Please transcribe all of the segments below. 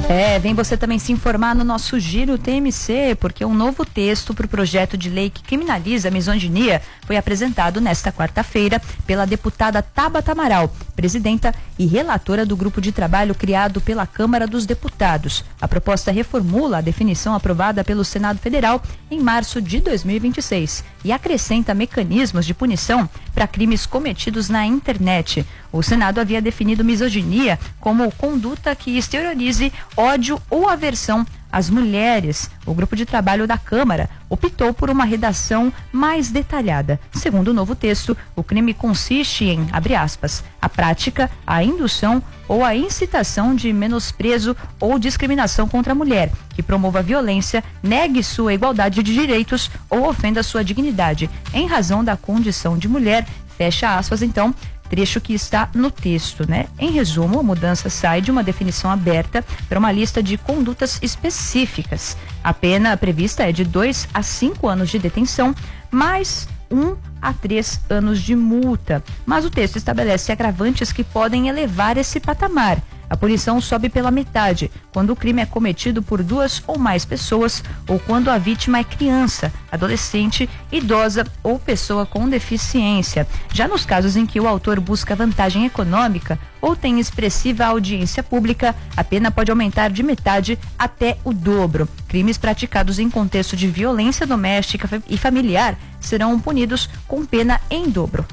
Vem você também se informar no nosso Giro TMC, porque um novo texto para o projeto de lei que criminaliza a misoginia foi apresentado nesta quarta-feira pela deputada Tabata Amaral, presidenta e relatora do grupo de trabalho criado pela Câmara dos Deputados. A proposta reformula a definição aprovada pelo Senado Federal em março de 2026 e acrescenta mecanismos de punição para crimes cometidos na internet. O Senado havia definido misoginia como conduta que exteriorize ódio ou aversão às mulheres. O grupo de trabalho da Câmara optou por uma redação mais detalhada. Segundo o novo texto, o crime consiste em, abre aspas, a prática, a indução ou a incitação de menosprezo ou discriminação contra a mulher, que promova violência, negue sua igualdade de direitos ou ofenda sua dignidade, em razão da condição de mulher, fecha aspas, então, trecho que está no texto, né? Em resumo, a mudança sai de uma definição aberta para uma lista de condutas específicas. A pena prevista é de 2 a 5 anos de detenção, mais 1 a 3 anos de multa. Mas o texto estabelece agravantes que podem elevar esse patamar. A punição sobe pela metade quando o crime é cometido por 2 ou mais pessoas ou quando a vítima é criança, adolescente, idosa ou pessoa com deficiência. Já nos casos em que o autor busca vantagem econômica ou tem expressiva audiência pública, a pena pode aumentar de metade até o dobro. Crimes praticados em contexto de violência doméstica e familiar serão punidos com pena em dobro.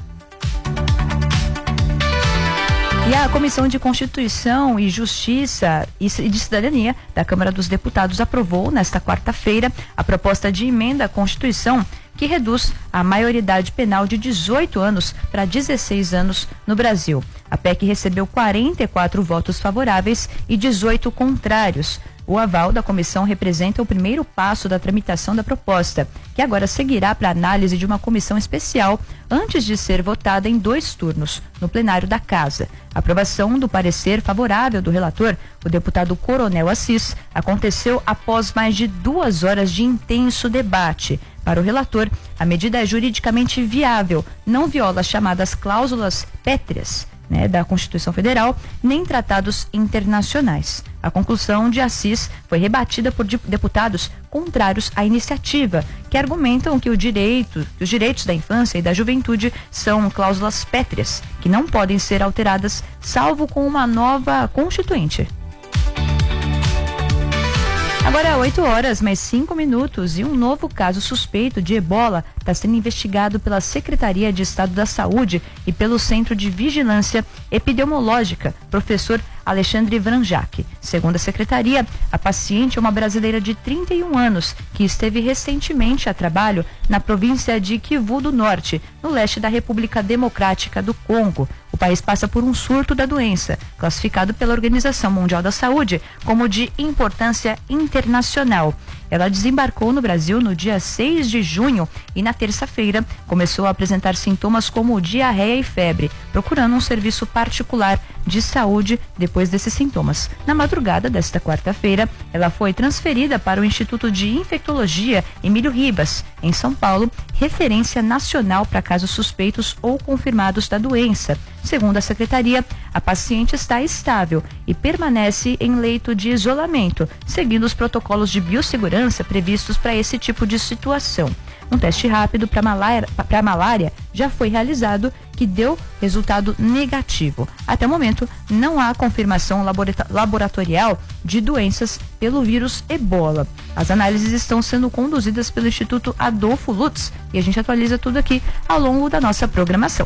E a Comissão de Constituição e Justiça e de Cidadania da Câmara dos Deputados aprovou nesta quarta-feira a proposta de emenda à Constituição que reduz a maioridade penal de 18 anos para 16 anos no Brasil. A PEC recebeu 44 votos favoráveis e 18 contrários. O aval da comissão representa o primeiro passo da tramitação da proposta, que agora seguirá para análise de uma comissão especial antes de ser votada em 2 turnos, no plenário da Casa. A aprovação do parecer favorável do relator, o deputado Coronel Assis, aconteceu após mais de 2 horas de intenso debate. Para o relator, a medida é juridicamente viável, não viola as chamadas cláusulas pétreas, da Constituição Federal, nem tratados internacionais. A conclusão de Assis foi rebatida por deputados contrários à iniciativa, que argumentam que os direitos da infância e da juventude são cláusulas pétreas, que não podem ser alteradas, salvo com uma nova constituinte. Agora 8 horas, mais 5 minutos, e um novo caso suspeito de ebola está sendo investigado pela Secretaria de Estado da Saúde e pelo Centro de Vigilância Epidemiológica, professor Alexandre Vranjac. Segundo a secretaria, a paciente é uma brasileira de 31 anos que esteve recentemente a trabalho na província de Kivu do Norte, no leste da República Democrática do Congo. O país passa por um surto da doença, classificado pela Organização Mundial da Saúde como de importância internacional. Ela desembarcou no Brasil no dia 6 de junho e na terça-feira começou a apresentar sintomas como diarreia e febre, procurando um serviço particular de saúde depois desses sintomas. Na madrugada desta quarta-feira, ela foi transferida para o Instituto de Infectologia Emílio Ribas, em São Paulo, referência nacional para casos suspeitos ou confirmados da doença. Segundo a secretaria, a paciente está estável e permanece em leito de isolamento, seguindo os protocolos de biossegurança previstos para esse tipo de situação. Um teste rápido para malária já foi realizado, que deu resultado negativo. Até o momento, não há confirmação laboratorial de doenças pelo vírus ebola. As análises estão sendo conduzidas pelo Instituto Adolfo Lutz e a gente atualiza tudo aqui ao longo da nossa programação.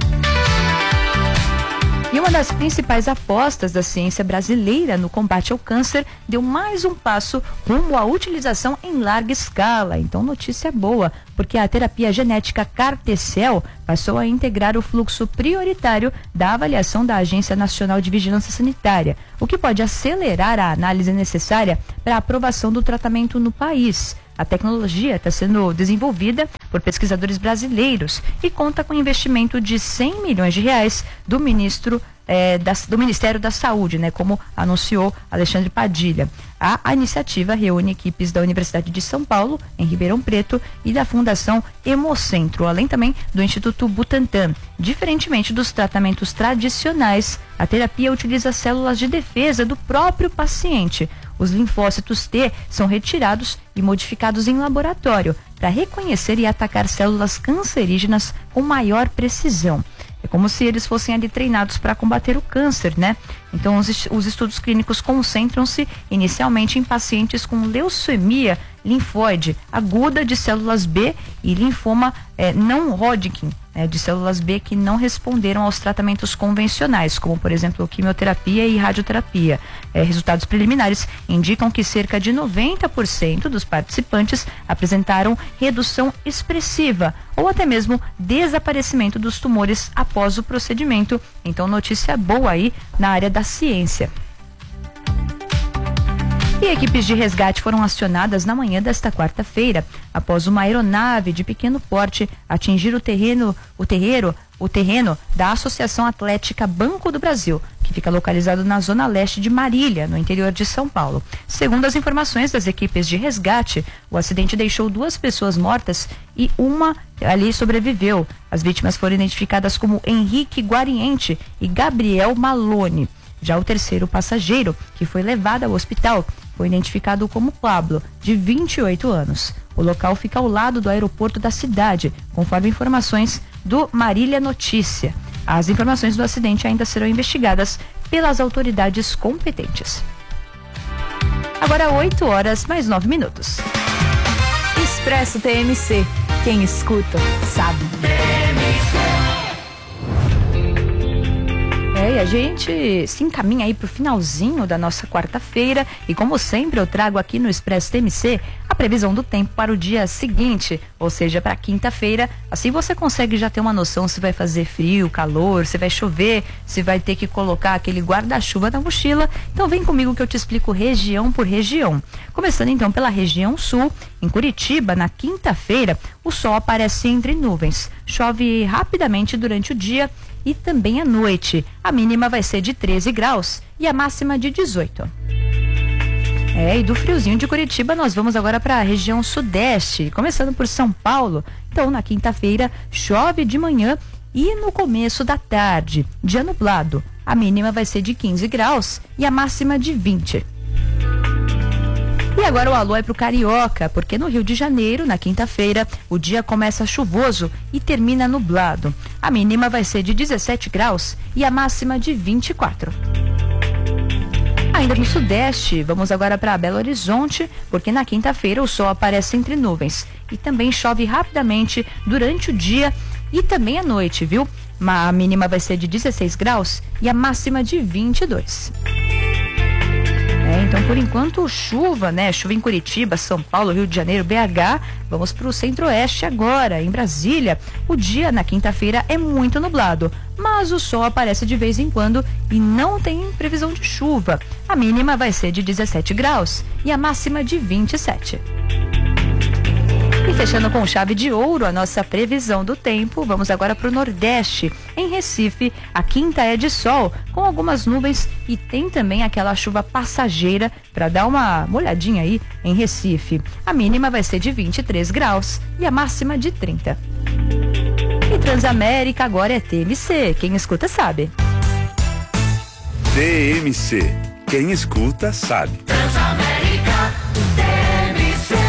E uma das principais apostas da ciência brasileira no combate ao câncer deu mais um passo rumo à utilização em larga escala. Então, notícia boa, porque a terapia genética CAR-T-cell passou a integrar o fluxo prioritário da avaliação da Agência Nacional de Vigilância Sanitária, o que pode acelerar a análise necessária para a aprovação do tratamento no país. A tecnologia está sendo desenvolvida por pesquisadores brasileiros e conta com investimento de R$100 milhões do ministro do Ministério da Saúde, né, como anunciou Alexandre Padilha. A iniciativa reúne equipes da Universidade de São Paulo, em Ribeirão Preto, e da Fundação Hemocentro, além também do Instituto Butantan. Diferentemente dos tratamentos tradicionais, a terapia utiliza células de defesa do próprio paciente. Os linfócitos T são retirados e modificados em laboratório para reconhecer e atacar células cancerígenas com maior precisão. É como se eles fossem ali treinados para combater o câncer, né? Então, os estudos clínicos concentram-se inicialmente em pacientes com leucemia linfóide aguda de células B e linfoma não Hodgkin, de células B que não responderam aos tratamentos convencionais, como, por exemplo, quimioterapia e radioterapia. Resultados preliminares indicam que cerca de 90% dos participantes apresentaram redução expressiva ou até mesmo desaparecimento dos tumores após o procedimento. Então, notícia boa aí na área da ciência. E equipes de resgate foram acionadas na manhã desta quarta-feira, após uma aeronave de pequeno porte atingir o terreno da Associação Atlética Banco do Brasil, que fica localizado na zona leste de Marília, no interior de São Paulo. Segundo as informações das equipes de resgate, o acidente deixou 2 pessoas mortas e uma ali sobreviveu. As vítimas foram identificadas como Henrique Guariente e Gabriel Malone. Já o terceiro passageiro, que foi levado ao hospital, foi identificado como Pablo, de 28 anos. O local fica ao lado do aeroporto da cidade, conforme informações do Marília Notícia. As informações do acidente ainda serão investigadas pelas autoridades competentes. Agora 8h mais 9. Expresso TMC. Quem escuta, sabe. E a gente se encaminha aí pro finalzinho da nossa quarta-feira e, como sempre, eu trago aqui no Expresso TMC a previsão do tempo para o dia seguinte, ou seja, para quinta-feira. Assim você consegue já ter uma noção se vai fazer frio, calor, se vai chover, se vai ter que colocar aquele guarda-chuva na mochila. Então vem comigo que eu te explico região por região. Começando então pela região sul, em Curitiba, na quinta-feira, o sol aparece entre nuvens. Chove rapidamente durante o dia e também à noite. A mínima vai ser de 13 graus e a máxima de 18. E do friozinho de Curitiba nós vamos agora para a região sudeste, começando por São Paulo. Então, na quinta-feira, chove de manhã e no começo da tarde. Dia nublado. A mínima vai ser de 15 graus e a máxima de 20. E agora o alô é pro Carioca, porque no Rio de Janeiro, na quinta-feira, o dia começa chuvoso e termina nublado. A mínima vai ser de 17 graus e a máxima de 24. Ainda no Sudeste, vamos agora para Belo Horizonte, porque na quinta-feira o sol aparece entre nuvens e também chove rapidamente durante o dia e também à noite, viu? A mínima vai ser de 16 graus e a máxima de 22. Então, por enquanto, chuva, né? Chuva em Curitiba, São Paulo, Rio de Janeiro, BH. Vamos para o Centro-Oeste agora, em Brasília. O dia na quinta-feira é muito nublado, mas o sol aparece de vez em quando e não tem previsão de chuva. A mínima vai ser de 17 graus e a máxima de 27. E fechando com chave de ouro a nossa previsão do tempo, vamos agora para o Nordeste. Em Recife, a quinta é de sol, com algumas nuvens e tem também aquela chuva passageira para dar uma molhadinha aí em Recife. A mínima vai ser de 23 graus e a máxima de 30. E Transamérica agora é TMC, quem escuta sabe. TMC, quem escuta sabe. Transamérica, TMC.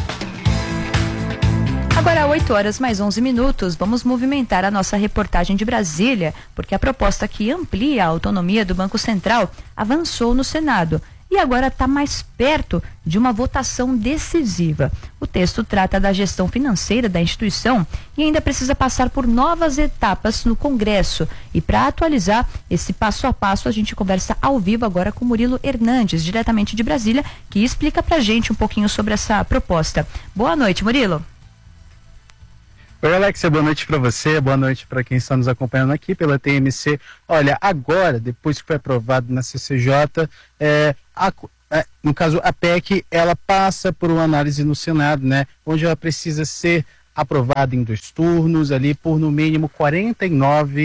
Agora 8h mais 11, vamos movimentar a nossa reportagem de Brasília, porque a proposta que amplia a autonomia do Banco Central avançou no Senado e agora está mais perto de uma votação decisiva. O texto trata da gestão financeira da instituição e ainda precisa passar por novas etapas no Congresso. E para atualizar esse passo a passo, a gente conversa ao vivo agora com Murilo Hernandes, diretamente de Brasília, que explica pra gente um pouquinho sobre essa proposta. Boa noite, Murilo. Oi, Alexia, boa noite para você, boa noite para quem está nos acompanhando aqui pela TMC. Olha, agora, depois que foi aprovado na CCJ, no caso a PEC, ela passa por uma análise no Senado, né, onde ela precisa ser aprovada em 2 turnos, ali por no mínimo 49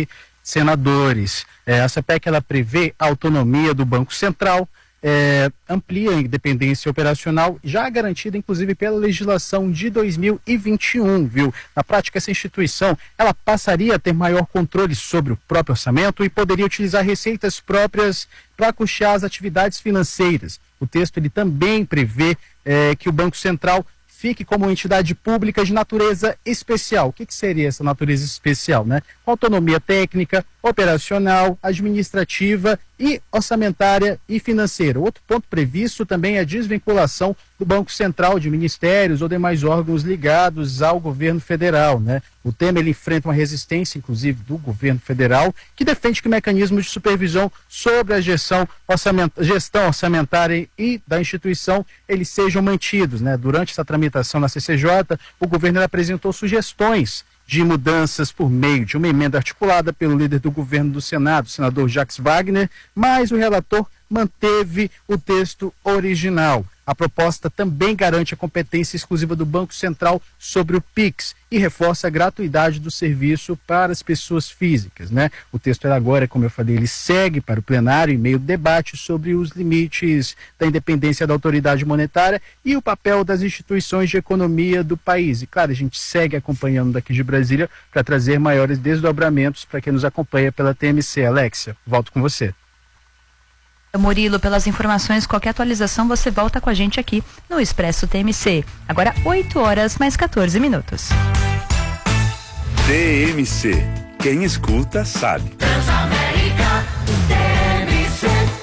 senadores. Essa PEC ela prevê a autonomia do Banco Central, amplia a independência operacional, já garantida inclusive pela legislação de 2021, viu? Na prática, essa instituição, ela passaria a ter maior controle sobre o próprio orçamento e poderia utilizar receitas próprias para custear as atividades financeiras. O texto ele também prevê que o Banco Central fique como entidade pública de natureza especial. O que seria essa natureza especial, né? Autonomia técnica, operacional, administrativa e orçamentária e financeira. Outro ponto previsto também é a desvinculação do Banco Central de ministérios ou demais órgãos ligados ao governo federal, né? O tema ele enfrenta uma resistência, inclusive, do governo federal, que defende que mecanismos de supervisão sobre a gestão orçamentária e da instituição, eles sejam mantidos, né? Durante essa tramitação na CCJ, o governo apresentou sugestões de mudanças por meio de uma emenda articulada pelo líder do governo do Senado, o senador Jacques Wagner, mas o relator manteve o texto original. A proposta também garante a competência exclusiva do Banco Central sobre o PIX e reforça a gratuidade do serviço para as pessoas físicas, né? O texto agora, como eu falei, ele segue para o plenário em meio ao debate sobre os limites da independência da autoridade monetária e o papel das instituições de economia do país. E claro, a gente segue acompanhando daqui de Brasília para trazer maiores desdobramentos para quem nos acompanha pela TMC. Alexia, volto com você. Murilo, pelas informações, qualquer atualização você volta com a gente aqui no Expresso TMC. Agora 8 horas mais 14 minutos. TMC. Quem escuta sabe. Transamérica, TMC.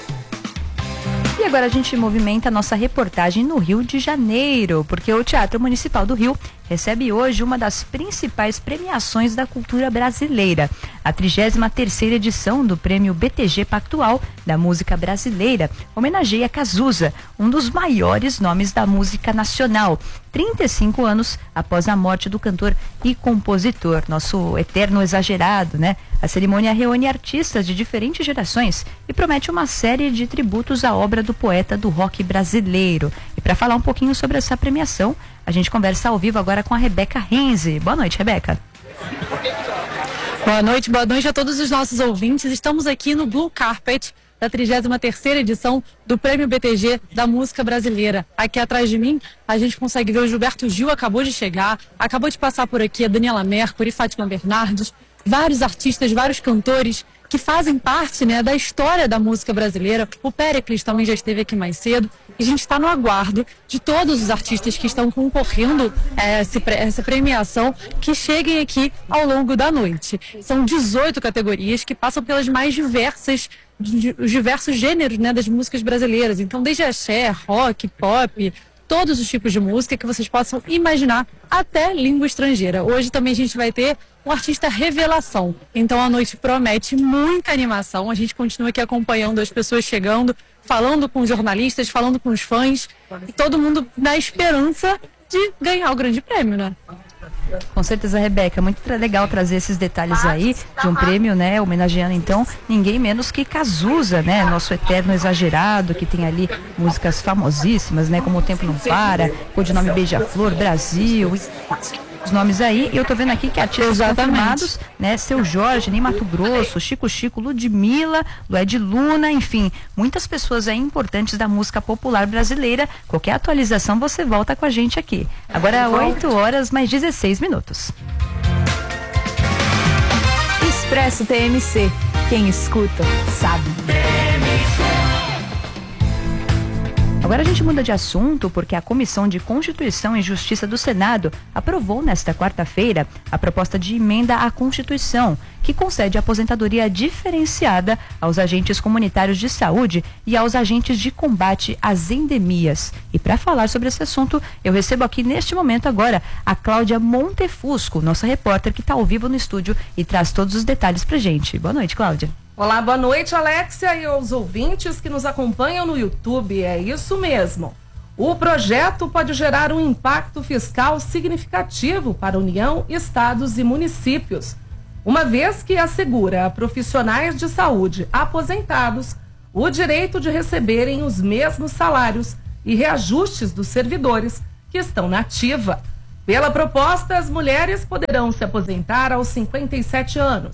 E agora a gente movimenta a nossa reportagem no Rio de Janeiro, porque o Teatro Municipal do Rio recebe hoje uma das principais premiações da cultura brasileira. A 33ª edição do Prêmio BTG Pactual da Música Brasileira homenageia Cazuza, um dos maiores nomes da música nacional, 35 anos após a morte do cantor e compositor, nosso eterno exagerado, né? A cerimônia reúne artistas de diferentes gerações e promete uma série de tributos à obra do poeta do rock brasileiro. E para falar um pouquinho sobre essa premiação, a gente conversa ao vivo agora com a Rebeca Renzi. Boa noite, Rebeca. Boa noite a todos os nossos ouvintes. Estamos aqui no Blue Carpet da 33ª edição do Prêmio BTG da Música Brasileira. Aqui atrás de mim, a gente consegue ver o Gilberto Gil, acabou de chegar, acabou de passar por aqui a Daniela Mercury, Fátima Bernardes, vários artistas, vários cantores que fazem parte, né, da história da música brasileira. O Péricles também já esteve aqui mais cedo. E a gente está no aguardo de todos os artistas que estão concorrendo a essa premiação que cheguem aqui ao longo da noite. São 18 categorias que passam pelas mais os diversos gêneros, né, das músicas brasileiras. Então, desde axé, rock, pop, todos os tipos de música que vocês possam imaginar, até língua estrangeira. Hoje também a gente vai ter um artista revelação. Então a noite promete muita animação. A gente continua aqui acompanhando as pessoas chegando, falando com os jornalistas, falando com os fãs, e todo mundo na esperança de ganhar o grande prêmio, né? Com certeza, Rebeca, muito legal trazer esses detalhes aí de um prêmio, né, homenageando então ninguém menos que Cazuza, né, nosso eterno exagerado, que tem ali músicas famosíssimas, né, como O Tempo Não Para, Codinome Beija-Flor, Brasil, os nomes aí. E eu tô vendo aqui que artistas confirmados, né, Seu Jorge, Ney Matogrosso, Chico, Ludmilla, Lued Luna, enfim, muitas pessoas aí importantes da música popular brasileira. Qualquer atualização você volta com a gente aqui. Agora 8 horas mais 16 minutos. Expresso TMC. Quem escuta, sabe. Agora a gente muda de assunto porque a Comissão de Constituição e Justiça do Senado aprovou nesta quarta-feira a proposta de emenda à Constituição, que concede aposentadoria diferenciada aos agentes comunitários de saúde e aos agentes de combate às endemias. E para falar sobre esse assunto, eu recebo aqui neste momento agora a Cláudia Montefusco, nossa repórter que está ao vivo no estúdio e traz todos os detalhes pra gente. Boa noite, Cláudia. Olá, boa noite, Alexia, e aos ouvintes que nos acompanham no YouTube. É isso mesmo. O projeto pode gerar um impacto fiscal significativo para a União, estados e municípios, uma vez que assegura a profissionais de saúde aposentados o direito de receberem os mesmos salários e reajustes dos servidores que estão na ativa. Pela proposta, as mulheres poderão se aposentar aos 57 anos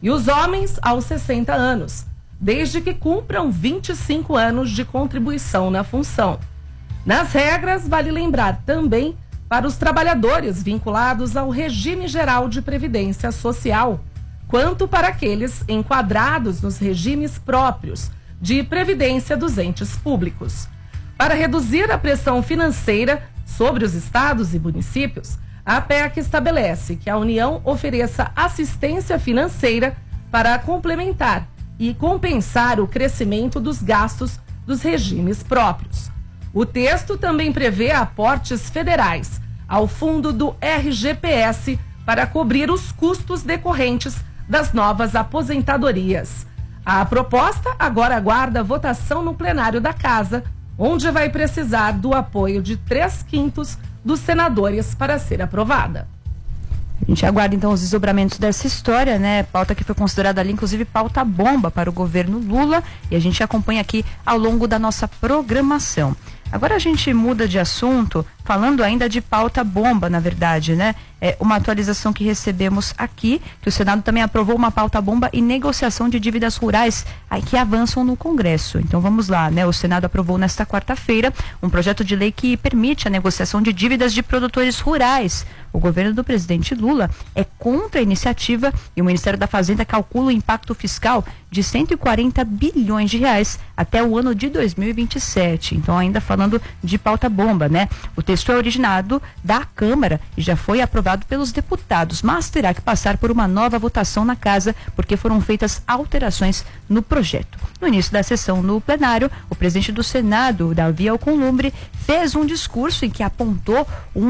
e os homens aos 60 anos, desde que cumpram 25 anos de contribuição na função. Nas regras, vale lembrar também para os trabalhadores vinculados ao regime geral de previdência social, quanto para aqueles enquadrados nos regimes próprios de previdência dos entes públicos. Para reduzir a pressão financeira sobre os estados e municípios, a PEC estabelece que a União ofereça assistência financeira para complementar e compensar o crescimento dos gastos dos regimes próprios. O texto também prevê aportes federais ao fundo do RGPS para cobrir os custos decorrentes das novas aposentadorias. A proposta agora aguarda votação no plenário da Casa, onde vai precisar do apoio de 3/5 dos senadores para ser aprovada. A gente aguarda então os desdobramentos dessa história, né? Pauta que foi considerada ali, inclusive, pauta bomba para o governo Lula, e a gente acompanha aqui ao longo da nossa programação. Agora a gente muda de assunto, falando ainda de pauta bomba, na verdade, né? É uma atualização que recebemos aqui, que o Senado também aprovou uma pauta bomba e negociação de dívidas rurais que avançam no Congresso. Então vamos lá, né? O Senado aprovou nesta quarta-feira um projeto de lei que permite a negociação de dívidas de produtores rurais. O governo do presidente Lula é contra a iniciativa e o Ministério da Fazenda calcula o impacto fiscal de 140 bilhões de reais até o ano de 2027. Então, ainda falando de pauta bomba, né? O texto é originado da Câmara e já foi aprovado pelos deputados, mas terá que passar por uma nova votação na Casa, porque foram feitas alterações no projeto. No início da sessão no plenário, o presidente do Senado, Davi Alcolumbre, fez um discurso em que apontou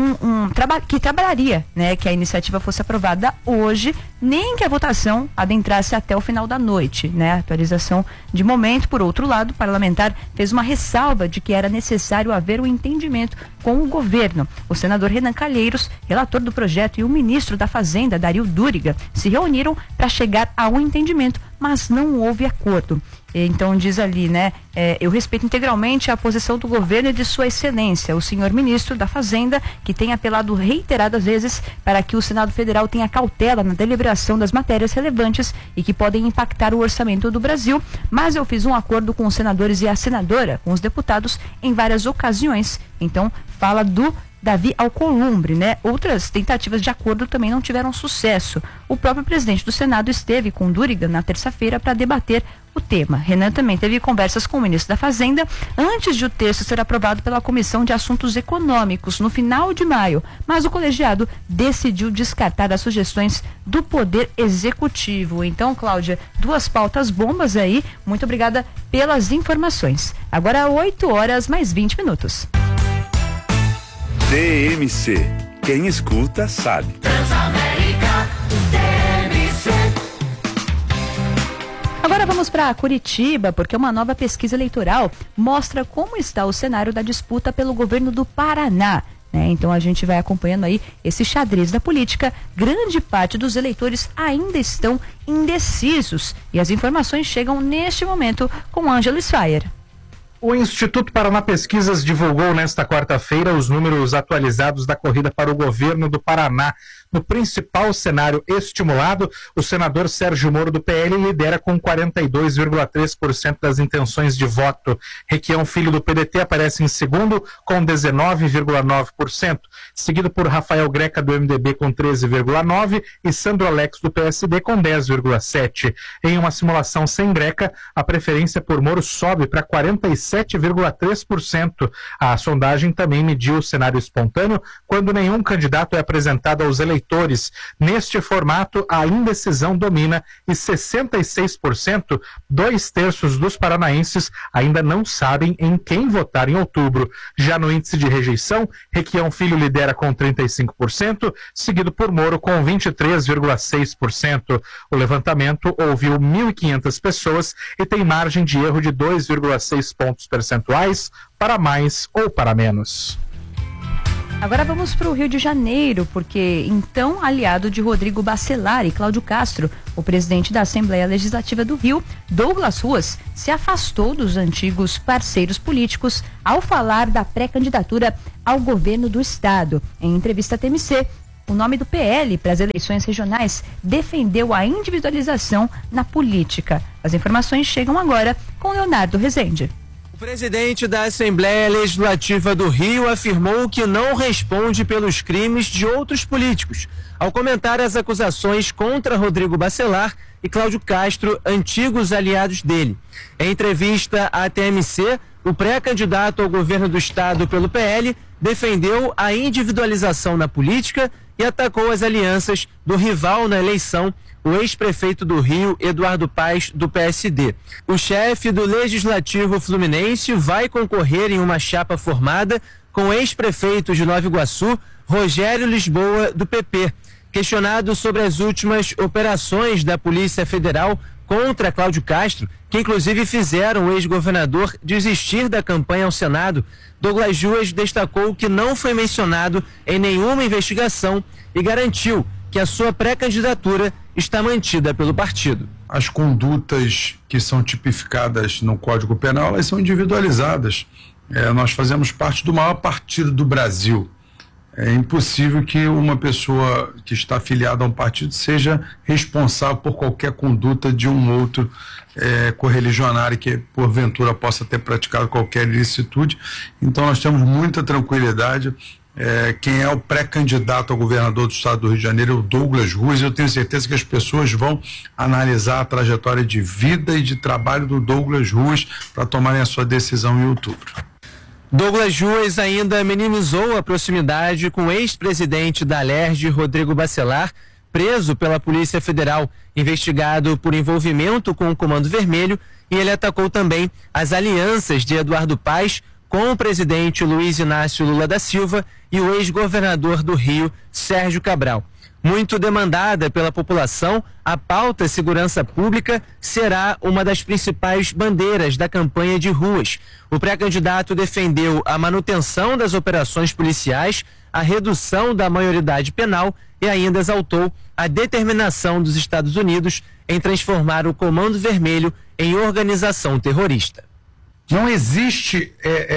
que trabalharia, né, que a iniciativa fosse aprovada hoje, nem que a votação adentrasse até o final da noite, né? Atualização de momento. Por outro lado, o parlamentar fez uma ressalva de que era necessário haver um entendimento com o governo. O senador Renan Calheiros, relator do projeto, e o ministro da Fazenda, Dario Duriga, se reuniram para chegar a um entendimento, mas não houve acordo. Então diz ali, né, eu respeito integralmente a posição do governo e de sua excelência, o senhor ministro da Fazenda, que tem apelado reiteradas vezes para que o Senado Federal tenha cautela na deliberação das matérias relevantes e que podem impactar o orçamento do Brasil, mas eu fiz um acordo com os senadores e a senadora, com os deputados, em várias ocasiões. Então fala do Davi Alcolumbre, né? Outras tentativas de acordo também não tiveram sucesso. O próprio presidente do Senado esteve com Duriga na terça-feira para debater o tema. Renan também teve conversas com o ministro da Fazenda antes de o texto ser aprovado pela Comissão de Assuntos Econômicos no final de maio, mas o colegiado decidiu descartar as sugestões do Poder Executivo. Então, Cláudia, duas pautas bombas aí. Muito obrigada pelas informações. Agora 8h mais 20. TMC. Quem escuta sabe. Transamérica, TMC. Agora vamos para Curitiba, porque uma nova pesquisa eleitoral mostra como está o cenário da disputa pelo governo do Paraná. Então a gente vai acompanhando aí esse xadrez da política. Grande parte dos eleitores ainda estão indecisos. E as informações chegam neste momento com Ângelo Sfaier. O Instituto Paraná Pesquisas divulgou nesta quarta-feira os números atualizados da corrida para o governo do Paraná. No principal cenário estimulado, o senador Sérgio Moro do PL lidera com 42,3% das intenções de voto. Requião Filho do PDT aparece em segundo com 19,9%, seguido por Rafael Greca do MDB com 13,9% e Sandro Alex do PSD com 10,7%. Em uma simulação sem Greca, a preferência por Moro sobe para 47,3%. A sondagem também mediu o cenário espontâneo quando nenhum candidato é apresentado aos eleitores. Neste formato, a indecisão domina e 66%, 2/3 dos paranaenses, ainda não sabem em quem votar em outubro. Já no índice de rejeição, Requião Filho lidera com 35%, seguido por Moro com 23,6%. O levantamento ouviu 1.500 pessoas e tem margem de erro de 2,6 pontos percentuais para mais ou para menos. Agora vamos para o Rio de Janeiro, porque então aliado de Rodrigo Bacelar e Cláudio Castro, o presidente da Assembleia Legislativa do Rio, Douglas Ruas, se afastou dos antigos parceiros políticos ao falar da pré-candidatura ao governo do estado. Em entrevista à TMC, o nome do PL para as eleições regionais defendeu a individualização na política. As informações chegam agora com Leonardo Rezende. O presidente da Assembleia Legislativa do Rio afirmou que não responde pelos crimes de outros políticos, ao comentar as acusações contra Rodrigo Bacelar e Cláudio Castro, antigos aliados dele. Em entrevista à TMC, o pré-candidato ao governo do estado pelo PL defendeu a individualização na política e atacou as alianças do rival na eleição, o ex-prefeito do Rio, Eduardo Paes, do PSD. O chefe do Legislativo Fluminense vai concorrer em uma chapa formada com o ex-prefeito de Nova Iguaçu, Rogério Lisboa, do PP. Questionado sobre as últimas operações da Polícia Federal contra Cláudio Castro, que inclusive fizeram o ex-governador desistir da campanha ao Senado, Douglas Ruas destacou que não foi mencionado em nenhuma investigação e garantiu que a sua pré-candidatura está mantida pelo partido. As condutas que são tipificadas no Código Penal, elas são individualizadas. Nós fazemos parte do maior partido do Brasil. É impossível que uma pessoa que está afiliada a um partido seja responsável por qualquer conduta de um outro correligionário que porventura possa ter praticado qualquer ilicitude. Então nós temos muita tranquilidade. Quem é o pré-candidato ao governador do estado do Rio de Janeiro é o Douglas Ruas. Eu tenho certeza que as pessoas vão analisar a trajetória de vida e de trabalho do Douglas Ruas para tomarem a sua decisão em outubro. Douglas Ruas ainda minimizou a proximidade com o ex-presidente da Alerj, Rodrigo Bacelar, preso pela Polícia Federal, investigado por envolvimento com o Comando Vermelho, e ele atacou também as alianças de Eduardo Paes com o presidente Luiz Inácio Lula da Silva e o ex-governador do Rio, Sérgio Cabral. Muito demandada pela população, a pauta segurança pública será uma das principais bandeiras da campanha de Ruas. O pré-candidato defendeu a manutenção das operações policiais, a redução da maioridade penal e ainda exaltou a determinação dos Estados Unidos em transformar o Comando Vermelho em organização terrorista. Não existe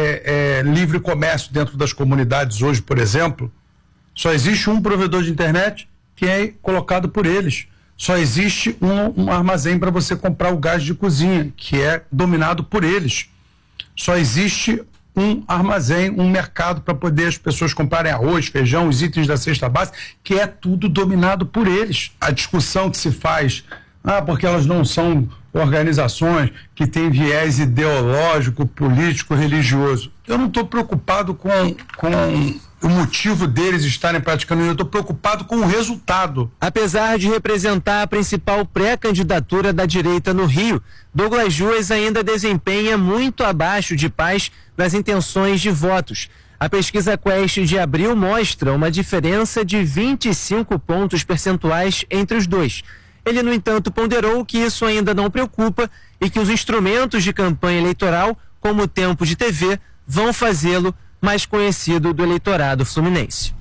livre comércio dentro das comunidades hoje, por exemplo. Só existe um provedor de internet que é colocado por eles. Só existe um armazém para você comprar o gás de cozinha, que é dominado por eles. Só existe um armazém, um mercado para poder as pessoas comprarem arroz, feijão, os itens da cesta básica, que é tudo dominado por eles. A discussão que se faz, porque elas não são organizações que têm viés ideológico, político, religioso. Eu não estou preocupado com o motivo deles estarem praticando isso, eu estou preocupado com o resultado. Apesar de representar a principal pré-candidatura da direita no Rio, Douglas Ruas ainda desempenha muito abaixo de Paes nas intenções de votos. A pesquisa Quest de abril mostra uma diferença de 25 pontos percentuais entre os dois. Ele, no entanto, ponderou que isso ainda não preocupa e que os instrumentos de campanha eleitoral, como o tempo de TV, vão fazê-lo mais conhecido do eleitorado fluminense.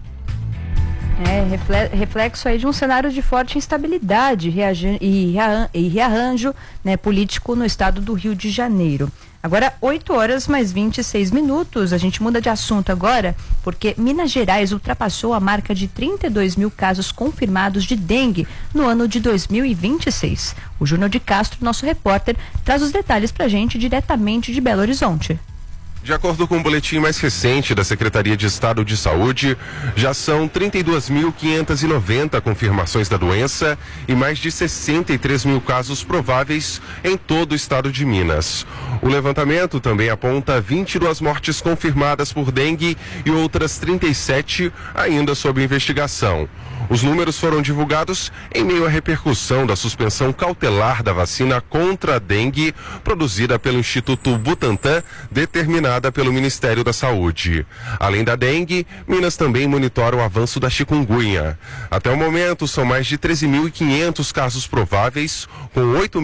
Reflexo aí de um cenário de forte instabilidade e rearranjo, político no estado do Rio de Janeiro. Agora, 8h mais 26. A gente muda de assunto agora, porque Minas Gerais ultrapassou a marca de 32 mil casos confirmados de dengue no ano de 2026. O Júnior de Castro, nosso repórter, traz os detalhes pra gente diretamente de Belo Horizonte. De acordo com o boletim mais recente da Secretaria de Estado de Saúde, já são 32.590 confirmações da doença e mais de 63 mil casos prováveis em todo o estado de Minas. O levantamento também aponta 22 mortes confirmadas por dengue e outras 37 ainda sob investigação. Os números foram divulgados em meio à repercussão da suspensão cautelar da vacina contra a dengue produzida pelo Instituto Butantan, determinada pelo Ministério da Saúde. Além da dengue, Minas também monitora o avanço da chikungunya. Até o momento, são mais de 13.500 casos prováveis, com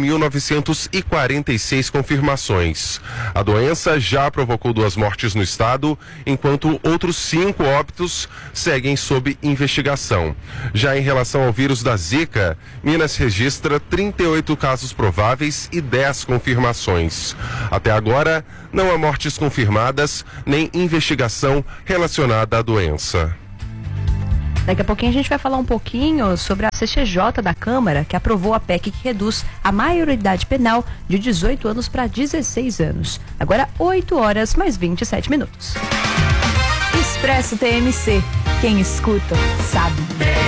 8.946 confirmações. A doença já provocou 2 mortes no estado, enquanto outros 5 óbitos seguem sob investigação. Já em relação ao vírus da Zika, Minas registra 38 casos prováveis e 10 confirmações. Até agora, não há mortes confirmadas nem investigação relacionada à doença. Daqui a pouquinho a gente vai falar um pouquinho sobre a CCJ da Câmara, que aprovou a PEC que reduz a maioridade penal de 18 anos para 16 anos. Agora 8 horas mais 27 minutos. Expresso TMC. Quem escuta, sabe.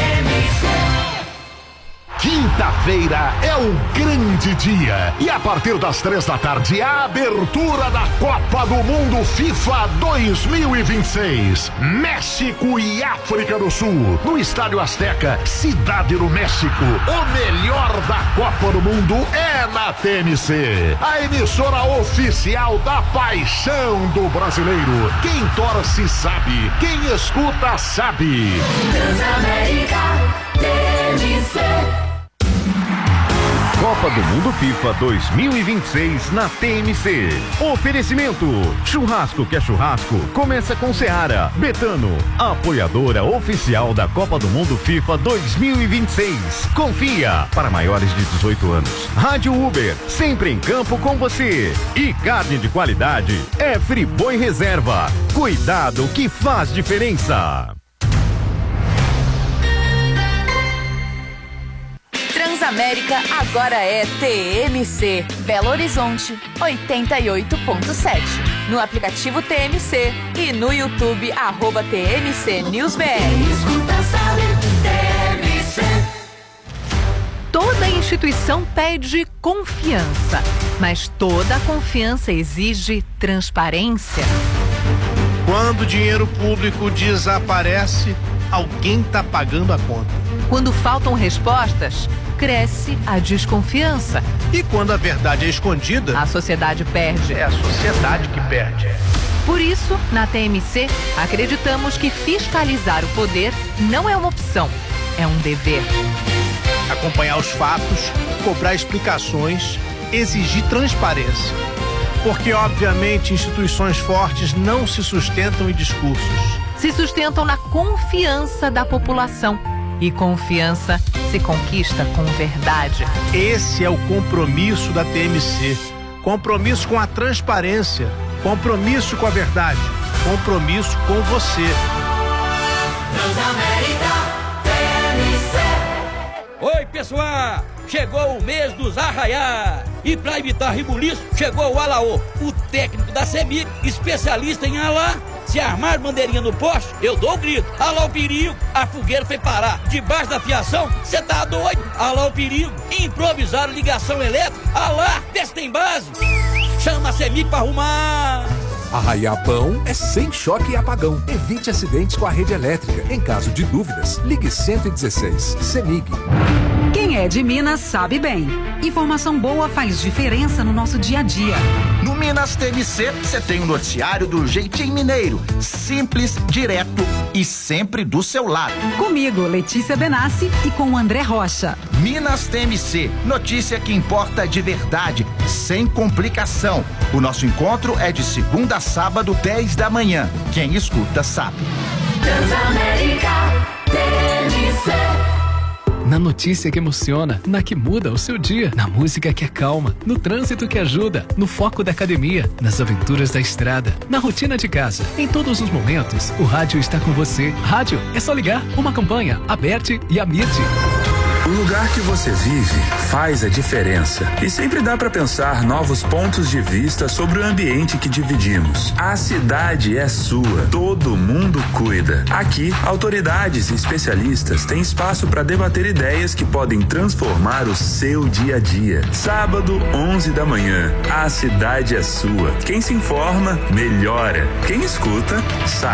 Quinta-feira é o grande dia e a partir das 3 da tarde a abertura da Copa do Mundo FIFA 2026. México e África do Sul, no Estádio Azteca, Cidade do México. O melhor da Copa do Mundo é na TMC, a emissora oficial da paixão do brasileiro. Quem torce sabe, quem escuta sabe. Transamérica TMC. Copa do Mundo FIFA 2026 na TMC. Oferecimento: churrasco que é churrasco, começa com Seara. Betano, apoiadora oficial da Copa do Mundo FIFA 2026. Confia, para maiores de 18 anos. Rádio Uber, sempre em campo com você. E carne de qualidade é Friboi Reserva. Cuidado que faz diferença. Transamérica agora é TMC. Belo Horizonte, 88.7. No aplicativo TMC e no YouTube, @TMC News BR. Escuta, sabe, TMC. Toda instituição pede confiança, mas toda confiança exige transparência. Quando o dinheiro público desaparece, alguém está pagando a conta. Quando faltam respostas, cresce a desconfiança. E quando a verdade é escondida, a sociedade perde. É a sociedade que perde. Por isso, na TMC, acreditamos que fiscalizar o poder não é uma opção, é um dever. Acompanhar os fatos, cobrar explicações, exigir transparência. Porque, obviamente, instituições fortes não se sustentam em discursos. Se sustentam na confiança da população. E confiança se conquista com verdade. Esse é o compromisso da TMC. Compromisso com a transparência. Compromisso com a verdade. Compromisso com você. Transamérica TMC. Oi, pessoal! Chegou o mês dos arraiá. E para evitar rebuliço, chegou o Alaô, o técnico da CEMIG, especialista em alá. Se armar bandeirinha no poste, eu dou o grito. Alá o perigo, a fogueira foi parar. Debaixo da fiação, cê tá doido? Alá o perigo, improvisar ligação elétrica. Alá, vê se tem base. Chama a CEMIG pra arrumar. Arraiapão é sem choque e apagão. Evite acidentes com a rede elétrica. Em caso de dúvidas, ligue 116. CEMIG. Quem é de Minas sabe bem. Informação boa faz diferença no nosso dia a dia. No Minas TMC, você tem o noticiário do jeitinho mineiro. Simples, direto e sempre do seu lado. Comigo, Letícia Benassi, e com o André Rocha. Minas TMC, notícia que importa de verdade, sem complicação. O nosso encontro é de segunda a sábado, 10 da manhã. Quem escuta sabe. Transamérica TMC. Na notícia que emociona, na que muda o seu dia, na música que acalma, no trânsito que ajuda, no foco da academia, nas aventuras da estrada, na rotina de casa. Em todos os momentos, o rádio está com você. Rádio é só ligar, uma campanha, Aberte e Amite. O lugar que você vive faz a diferença e sempre dá para pensar novos pontos de vista sobre o ambiente que dividimos. A cidade é sua, todo mundo cuida. Aqui, autoridades e especialistas têm espaço para debater ideias que podem transformar o seu dia a dia. Sábado, 11 da manhã, a cidade é sua. Quem se informa, melhora. Quem escuta, sabe.